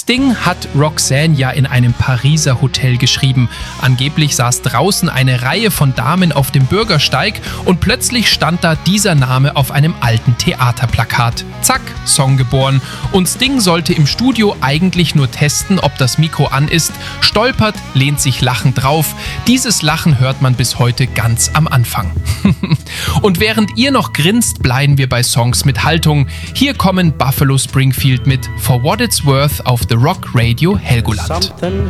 Sting hat Roxanne ja in einem Pariser Hotel geschrieben. Angeblich saß draußen eine Reihe von Damen auf dem Bürgersteig und plötzlich stand da dieser Name auf einem alten Theaterplakat. Zack, Song geboren. Und Sting sollte im Studio eigentlich nur testen, ob das Mikro an ist, stolpert, lehnt sich lachend drauf. Dieses Lachen hört man bis heute ganz am Anfang. Und während ihr noch grinst, bleiben wir bei Songs mit Haltung. Hier kommen Buffalo Springfield mit For What It's Worth auf The Rock Radio Helgoland. Something